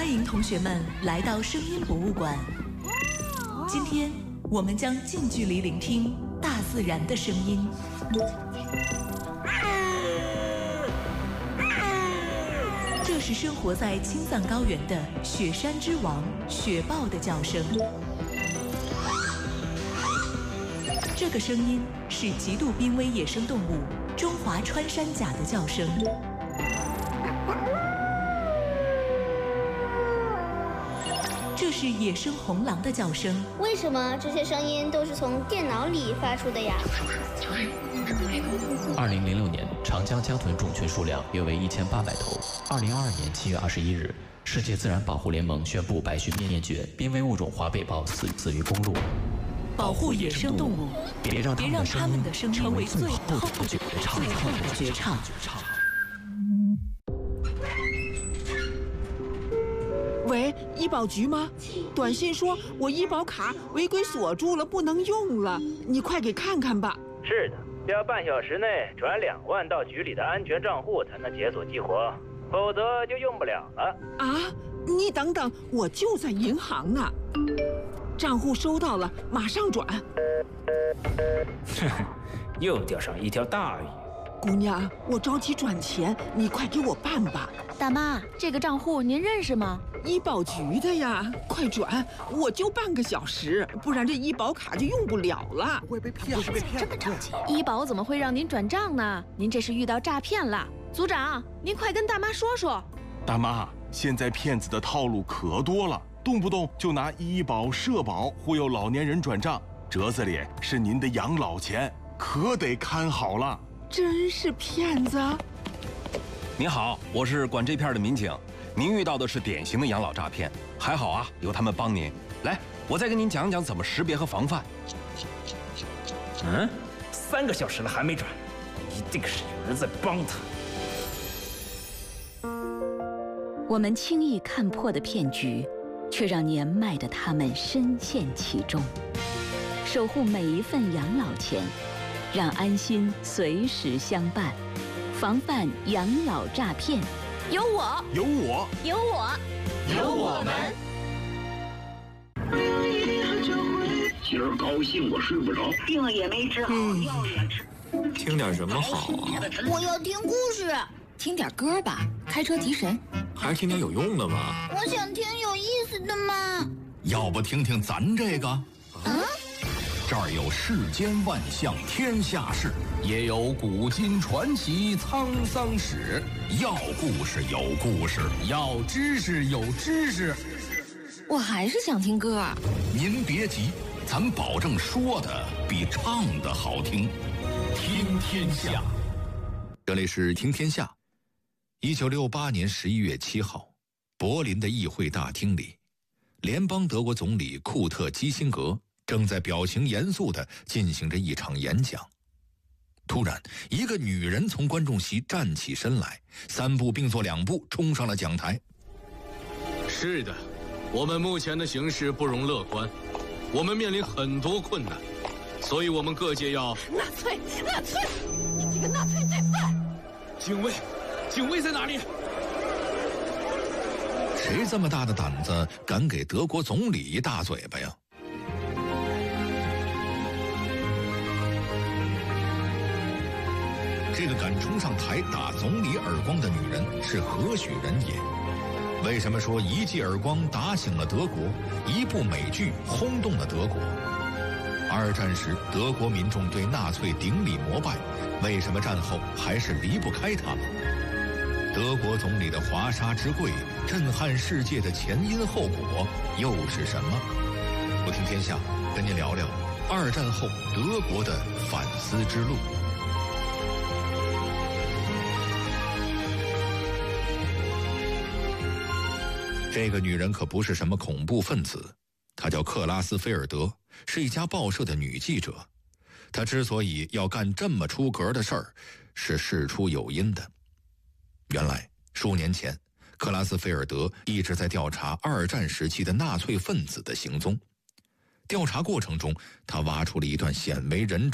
欢迎同学们来到声音博物馆。今天我们将近距离聆听大自然的声音。这是生活在青藏高原的雪山之王雪豹的叫声。这个声音是极度濒危野生动物中华穿山甲的叫声。这是野生红狼的叫声。 为什么这些声音都是从电脑里发出的呀 ？2006年，长江江豚种群数量约为1800头。2022年7月21日，世界自然保护联盟宣布白须灭绝，濒危物种华北豹死于公路。 保护野生动物，别让他们的声音成为最后的绝唱。 喂，医保局吗？短信说我医保卡违规锁住了，不能用了，你快给看看吧。 是的，要半小时内转2万到局里的安全账户才能解锁激活，否则就用不了了。 啊，你等等，我就在银行呢。账户收到了，马上转。 又钓上一条大鱼。 姑娘，我着急转钱，你快给我办吧。 大妈，这个账户您认识吗？ 医保局的呀，快转！我就半个小时，不然这医保卡就用不了了。 会被骗？这么着急？医保怎么会让您转账呢？您这是遇到诈骗了。组长，您快跟大妈说说。 大妈，现在骗子的套路可多了，动不动就拿医保、社保忽悠老年人转账，折子里是您的养老钱，可得看好了。 真是骗子！ 您好，我是管这片的民警，您遇到的是典型的养老诈骗，还好啊，有他们帮您。来，我再跟您讲讲怎么识别和防范。 3个小时了还没转，一定是有人在帮他。 我们轻易看破的骗局，却让年迈的他们深陷其中。守护每一份养老钱，让安心随时相伴，防范养老诈骗。有我， 有我， 有我， 有我们。 今儿高兴我睡不着， 病也没治好，药也吃。 听点什么好啊？ 我要听故事。 听点歌吧，开车提神。 还是听点有用的吗？ 我想听有意思的嘛。 要不听听咱这个？这儿有世间万象天下事，也有古今传奇沧桑史。要故事有故事，要知识有知识。 我还是想听歌。 您别急，咱保证说的比唱的好听。听天下，这里是听天下。1968年11月7号，柏林的议会大厅里，联邦德国总理库特基辛格正在表情严肃地进行着一场演讲。突然，一个女人从观众席站起身来，3步并作2步冲上了讲台。 是的，我们目前的形势不容乐观，我们面临很多困难，所以我们各界要纳粹，你这个纳粹罪犯！ 警卫在哪里？ 谁这么大的胆子，敢给德国总理一大嘴巴呀？这个敢冲上台打总理耳光的女人是何许人也？为什么说一记耳光打醒了德国，一部美剧轰动了德国？2战时德国民众对纳粹顶礼膜拜，为什么战后还是离不开他们？德国总理的华沙之跪，震撼世界的前因后果又是什么？我听天下跟您聊聊2战后德国的反思之路。这个女人可不是什么恐怖分子，她叫克拉斯菲尔德，是一家报社的女记者。她之所以要干这么出格的事儿，是事出有因的。原来数年前，克拉斯菲尔德一直在调查2战时期的纳粹分子的行踪。调查过程中，他挖出了一段鲜为人知